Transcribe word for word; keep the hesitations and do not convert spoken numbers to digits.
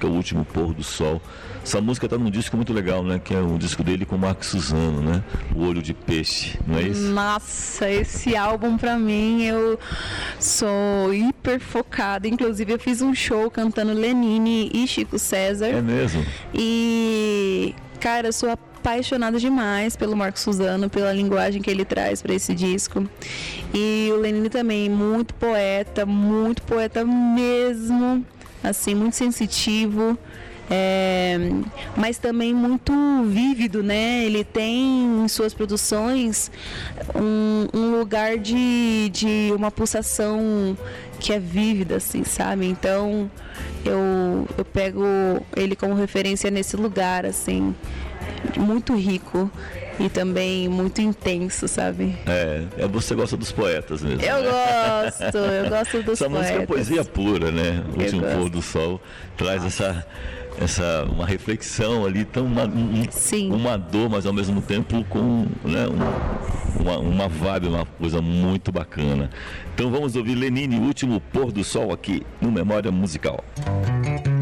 música, O Último Pôr do Sol. Essa música está num disco muito legal, né? Que é o disco dele com o Marcos Suzano, né? O Olho de Peixe, não é isso? Nossa, esse álbum pra mim, eu sou hiper focada. Inclusive eu fiz um show cantando Lenine e Chico César. É mesmo? E, cara, eu sou apaixonada demais pelo Marcos Suzano, pela linguagem que ele traz para esse disco. E o Lenine também, muito poeta, muito poeta mesmo, assim, muito sensitivo. É, mas também muito vívido, né? Ele tem em suas produções um, um lugar de, de uma pulsação que é vívida, assim, sabe? Então eu, eu pego ele como referência nesse lugar, assim, muito rico e também muito intenso, sabe? É, é você gosta dos poetas mesmo. Eu né? gosto, eu gosto dos essa poetas. Essa música é poesia pura, né? O Eu Último gosto. Pôr do Sol traz essa, essa uma reflexão ali, tão uma, um, uma dor, mas ao mesmo tempo com, né, um, uma, uma vibe, uma coisa muito bacana. Então vamos ouvir Lenine, O Último Pôr do Sol aqui no Memória Musical.